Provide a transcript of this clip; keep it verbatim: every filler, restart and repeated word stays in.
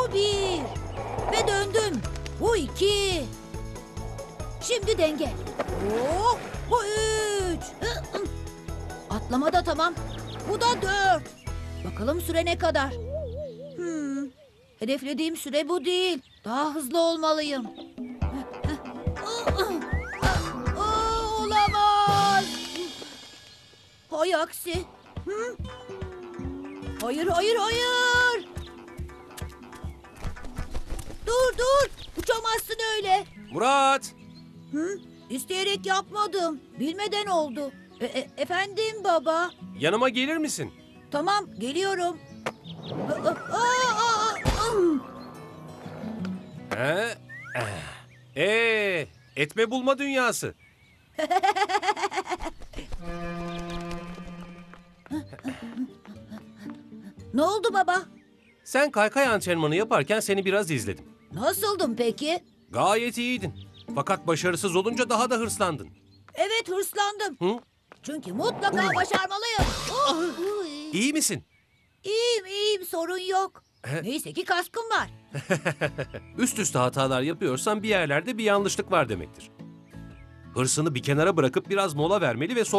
Bu bir. Ve döndüm. Bu iki. Şimdi denge. Oh, bu üç. Atlama da tamam. Bu da dört. Bakalım süre ne kadar? Hmm. Hedeflediğim süre bu değil. Daha hızlı olmalıyım. Aa, olamaz. Hay aksi. Hı? Hayır, hayır, hayır. Dur, dur. Uçamazsın öyle. Murat! Hı? İsteyerek yapmadım. Bilmeden oldu. E- e- efendim baba. Yanıma gelir misin? Tamam, geliyorum. Aa, aa, aa, aa. He? Ee, etme bulma dünyası. Ne oldu baba? Sen kaykay antrenmanı yaparken seni biraz izledim. Nasıldım peki? Gayet iyiydin. Fakat başarısız olunca daha da hırslandın. Evet, hırslandım. Hı? Çünkü mutlaka başarmalıyım. Oh, uy. İyi misin? İyiyim, iyiyim. Sorun yok. Neyse ki kaskım var. Üst üste hatalar yapıyorsan bir yerlerde bir yanlışlık var demektir. Hırsını bir kenara bırakıp biraz mola vermeli ve